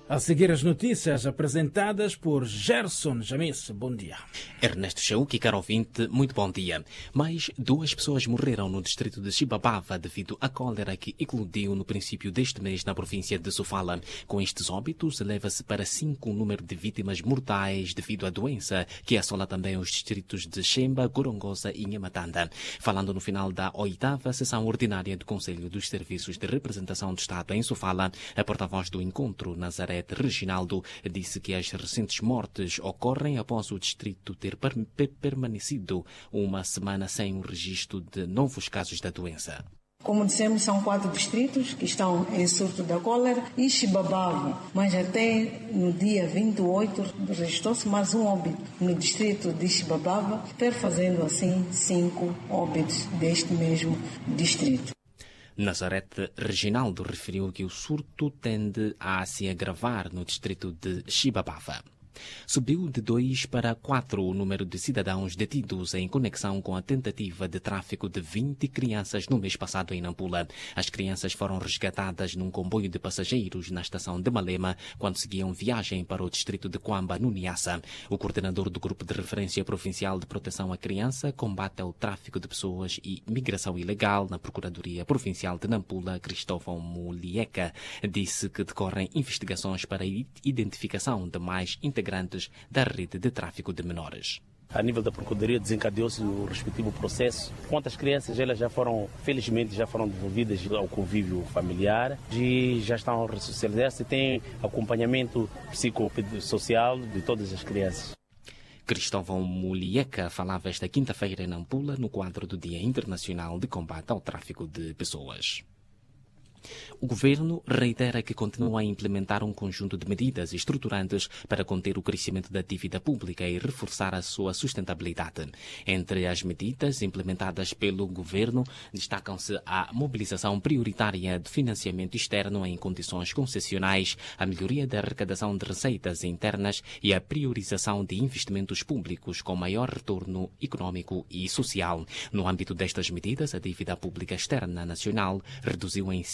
A seguir as notícias apresentadas por Gerson Jamis. Bom dia. Ernesto Chauque, caro ouvinte, muito bom dia. Mais 2 pessoas morreram no distrito de Xibabava devido à cólera que eclodiu no princípio deste mês na província de Sofala. Com estes óbitos, eleva-se para 5 o número de vítimas mortais devido à doença, que assola também os distritos de Xemba, Gorongosa e Nhamatanda. Falando no final da 8ª sessão ordinária do Conselho dos Serviços de Representação do Estado em Sofala, a porta-voz do encontro, Nazaré Reginaldo, disse que as recentes mortes ocorrem após o distrito ter permanecido uma semana sem o registro de novos casos da doença. Como dissemos, são 4 distritos que estão em surto da cólera e Xibabava, mas até no dia 28 registrou-se mais um óbito no distrito de Xibabava, perfazendo assim 5 óbitos deste mesmo distrito. Nazaré Reginaldo referiu que o surto tende a se agravar no distrito de Xibabava. Subiu de 2 para 4 o número de cidadãos detidos em conexão com a tentativa de tráfico de 20 crianças no mês passado em Nampula. As crianças foram resgatadas num comboio de passageiros na estação de Malema quando seguiam viagem para o distrito de Quamba, no Niassa. O coordenador do Grupo de Referência Provincial de Proteção à Criança, Combate ao Tráfico de Pessoas e Migração Ilegal na Procuradoria Provincial de Nampula, Cristóvão Mulieca, disse que decorrem investigações para a identificação de mais integrantes da rede de tráfico de menores. A nível da Procuradoria desencadeou-se o respectivo processo. Quantas crianças, elas felizmente já foram devolvidas ao convívio familiar e já estão a ressocializar-se e têm acompanhamento psicossocial de todas as crianças. Cristóvão Mulieca falava esta quinta-feira em Nampula no quadro do Dia Internacional de Combate ao Tráfico de Pessoas. O governo reitera que continua a implementar um conjunto de medidas estruturantes para conter o crescimento da dívida pública e reforçar a sua sustentabilidade. Entre as medidas implementadas pelo governo, destacam-se a mobilização prioritária de financiamento externo em condições concessionais, a melhoria da arrecadação de receitas internas e a priorização de investimentos públicos com maior retorno econômico e social. No âmbito destas medidas, a dívida pública externa nacional reduziu em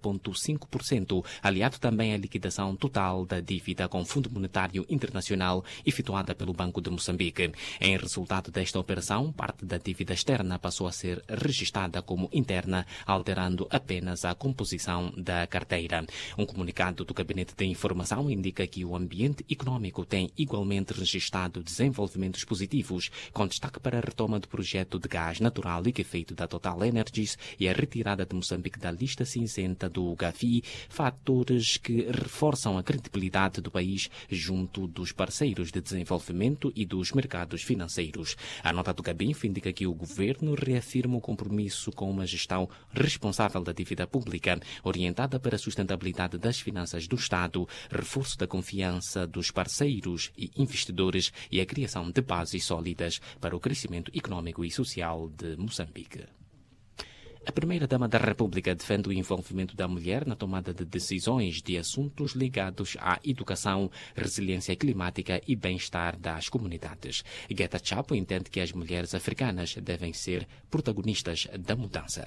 7,5%, aliado também à liquidação total da dívida com Fundo Monetário Internacional efetuada pelo Banco de Moçambique. Em resultado desta operação, parte da dívida externa passou a ser registada como interna, alterando apenas a composição da carteira. Um comunicado do Gabinete de Informação indica que o ambiente econômico tem igualmente registrado desenvolvimentos positivos, com destaque para a retoma do projeto de gás natural liquefeito da Total Energies e a retirada de Moçambique da lista cinzenta do Gavi, fatores que reforçam a credibilidade do país junto dos parceiros de desenvolvimento e dos mercados financeiros. A nota do Gabinf indica que o governo reafirma o compromisso com uma gestão responsável da dívida pública, orientada para a sustentabilidade das finanças do Estado, reforço da confiança dos parceiros e investidores e a criação de bases sólidas para o crescimento econômico e social de Moçambique. A Primeira-Dama da República defende o envolvimento da mulher na tomada de decisões de assuntos ligados à educação, resiliência climática e bem-estar das comunidades. Geta Chapo entende que as mulheres africanas devem ser protagonistas da mudança.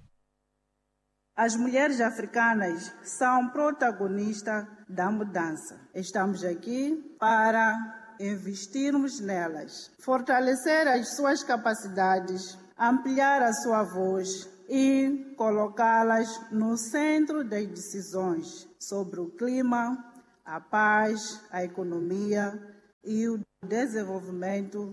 As mulheres africanas são protagonistas da mudança. Estamos aqui para investirmos nelas, fortalecer as suas capacidades, ampliar a sua voz e colocá-las no centro das decisões sobre o clima, a paz, a economia e o desenvolvimento.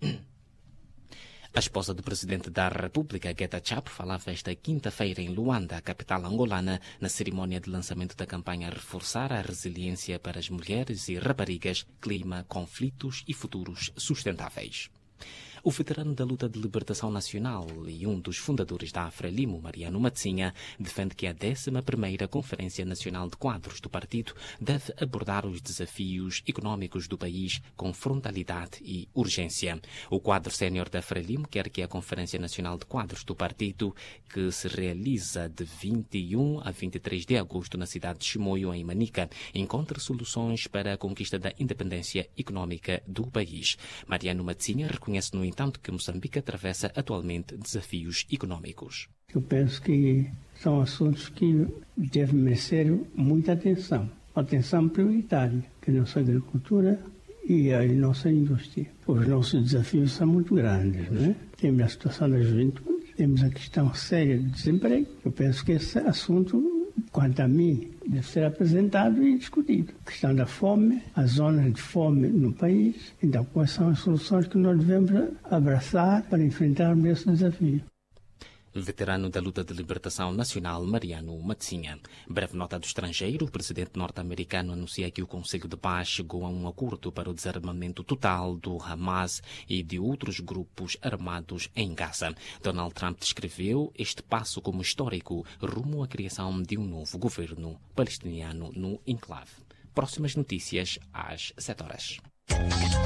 A esposa do presidente da República, Geta Chapo, falava esta quinta-feira em Luanda, capital angolana, na cerimônia de lançamento da campanha Reforçar a Resiliência para as Mulheres e Raparigas, Clima, Conflitos e Futuros Sustentáveis. O veterano da luta de libertação nacional e um dos fundadores da Frelimo, Mariano Matsinha, defende que a 11ª Conferência Nacional de Quadros do partido deve abordar os desafios econômicos do país com frontalidade e urgência. O quadro sénior da Frelimo quer que a Conferência Nacional de Quadros do partido, que se realiza de 21 a 23 de agosto na cidade de Chimoio, em Manica, encontre soluções para a conquista da independência econômica do país. Mariano Matsinha reconhece, no entanto, que Moçambique atravessa atualmente desafios econômicos. Eu penso que são assuntos que devem merecer muita atenção. atenção prioritária, que é a nossa agricultura e a nossa indústria. Os nossos desafios são muito grandes, não é? Temos a situação da juventude, temos a questão séria do desemprego. Eu penso que esse assunto, quanto a mim, deve ser apresentado e discutido. A questão da fome, as zonas de fome no país. Então, quais são as soluções que nós devemos abraçar para enfrentarmos esse desafio? Veterano da luta de libertação nacional, Mariano Matsinha. Breve nota do estrangeiro, o presidente norte-americano anuncia que o Conselho de Paz chegou a um acordo para o desarmamento total do Hamas e de outros grupos armados em Gaza. Donald Trump descreveu este passo como histórico rumo à criação de um novo governo palestiniano no enclave. Próximas notícias às 7 horas.